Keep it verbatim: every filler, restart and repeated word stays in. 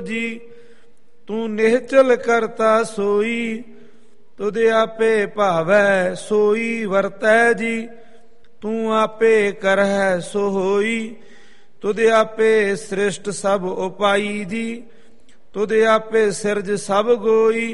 ਜੀ। ਤੂੰ ਨਿਹਚਲ ਕਰਤਾ ਸੋਈ, ਤੁਧ ਆਪੇ ਭਾਵੈ ਸੋਈ ਵਰਤੈ ਜੀ। ਤੂੰ ਆਪੇ ਕਰਹਿ ਸੋ ਹੋਈ, ਤੁਧ ਆਪੇ ਸ੍ਰਿਸ਼ਟ ਸਭ ਉਪਾਈ ਜੀ। ਤੁਧ ਆਪੇ ਸਿਰਜ ਸਭ ਗੋਈ,